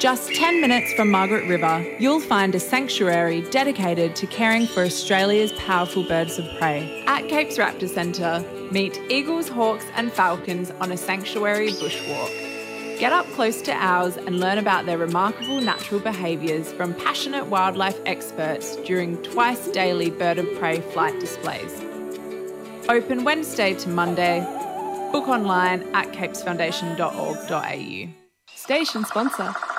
Just 10 minutes from Margaret River, you'll find a sanctuary dedicated to caring for Australia's powerful birds of prey. At Cape's Raptor Centre, meet eagles, hawks and falcons on a sanctuary bushwalk. Get up close to owls and learn about their remarkable natural behaviours from passionate wildlife experts during twice daily bird of prey flight displays. Open Wednesday to Monday. Book online at capesfoundation.org.au. Station sponsor.